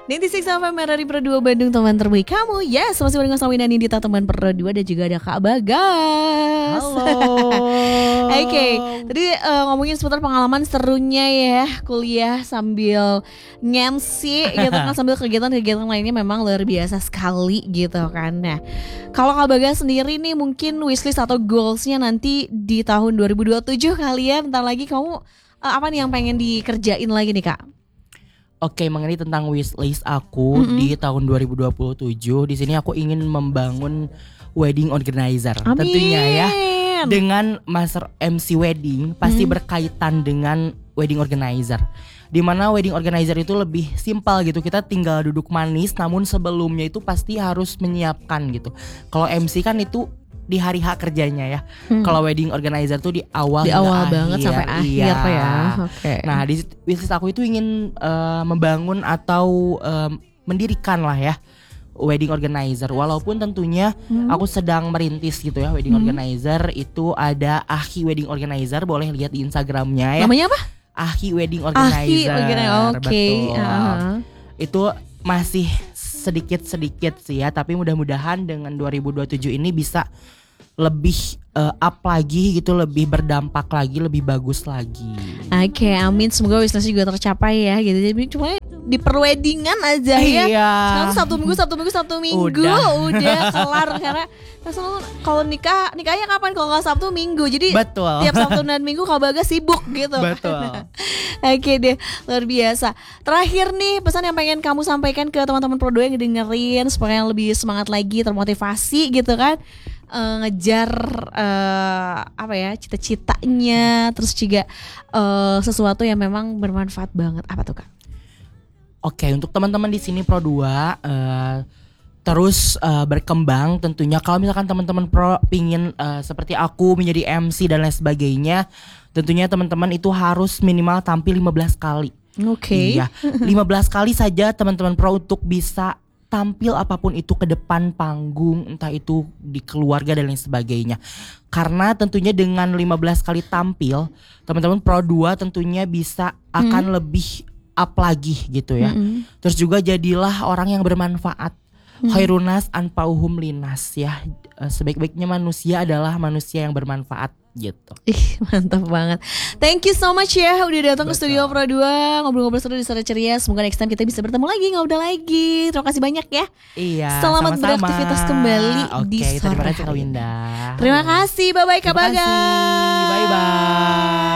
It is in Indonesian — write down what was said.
96 FM dari Pro 2 Bandung, teman terbaik kamu. Yes, masih bareng sama Winani Dita, teman Pro 2, dan juga ada Kak Bagas. Halo. Oke, tadi ngomongin seputar pengalaman serunya ya kuliah sambil ngemsi gitu kan, sambil kegiatan-kegiatan lainnya memang luar biasa sekali gitu kan. Nah, kalau Kak Bagas sendiri nih mungkin wishlist atau goalsnya nanti di tahun 2027 kali ya, bentar lagi kamu apa nih yang pengen dikerjain lagi nih Kak? Oke, mengenai tentang wishlist aku di tahun 2027, di sini aku ingin membangun wedding organizer. Amin. Tentunya ya, dengan master MC wedding pasti berkaitan dengan wedding organizer. Dimana wedding organizer itu lebih simpel gitu, kita tinggal duduk manis, namun sebelumnya itu pasti harus menyiapkan gitu. Kalau MC kan itu di hari H kerjanya ya. Kalau wedding organizer tuh di awal banget sampai akhir ya. Oke. Nah, di wishlist aku itu ingin membangun atau mendirikan lah ya wedding organizer. Walaupun tentunya aku sedang merintis gitu ya wedding organizer. Itu ada Ahi Wedding Organizer, boleh lihat di Instagramnya ya. Namanya apa? Ahi Wedding Organizer. Oke. Itu masih sedikit sih ya, tapi mudah-mudahan dengan 2027 ini bisa lebih up lagi gitu, lebih berdampak lagi, lebih bagus lagi. Oke, amin, semoga wishlist juga tercapai ya gitu. Jadi cuma di perweddingan aja ya. Iya. Sekarang Sabtu Minggu udah kelar, karena kalau nikahnya kapan kalau nggak Sabtu Minggu. Jadi betul. Tiap Sabtu dan Minggu Kak Bagas sibuk gitu. Betul. Oke deh, luar biasa. Terakhir nih, pesan yang pengen kamu sampaikan ke teman-teman Pro 2 yang ngedengerin supaya lebih semangat lagi, termotivasi gitu kan, ngejar apa ya, cita-citanya, terus juga sesuatu yang memang bermanfaat banget. Apa tuh Kak? Oke, untuk teman-teman di sini Pro 2 terus berkembang tentunya. Kalau misalkan teman-teman Pro pingin seperti aku menjadi MC dan lain sebagainya, tentunya teman-teman itu harus minimal tampil 15 kali. Oke. Iya, 15 kali saja teman-teman Pro untuk bisa tampil apapun itu ke depan panggung, entah itu di keluarga dan lain sebagainya. Karena tentunya dengan 15 kali tampil, teman-teman Pro 2 tentunya bisa akan lebih up lagi gitu ya. Terus juga jadilah orang yang bermanfaat. Khairunas anfa'uhum linas ya. Sebaik-baiknya manusia adalah manusia yang bermanfaat gitu. Ih, mantap banget. Thank you so much ya udah datang ke studio Pro 2, ngobrol-ngobrol seru di Suara Ceria. Semoga next time kita bisa bertemu lagi, ngobrol lagi. Terima kasih banyak ya. Iya. Selamat sama-sama. beraktivitas kembali di sore terima kasih hari Kak ini. Winda. Terima kasih, bye-bye Kak Terima kasih. Bagas. Bye-bye.